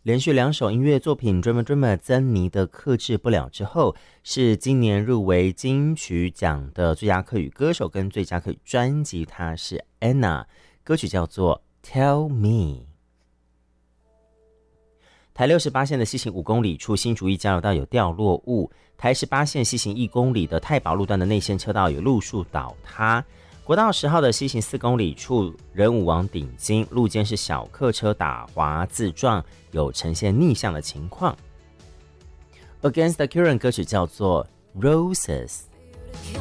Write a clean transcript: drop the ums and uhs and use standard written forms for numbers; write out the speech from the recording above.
连续2首音乐作品《Dreamer Dreamer》珍妮的克制不了之后，是今年入围金曲奖的最佳客语歌手跟最佳客语专辑，她是 Anna， 歌曲叫做 Tell Me。 台68线的西行5公里处新竹一交流道有掉落物，台18线西行1公里的太保路段的内线车道有路树倒塌，国道10号的西行4公里处仁武往顶金路肩是小客车打滑自撞，有呈现逆向的情况。 Against the Current 歌曲叫做 Roses。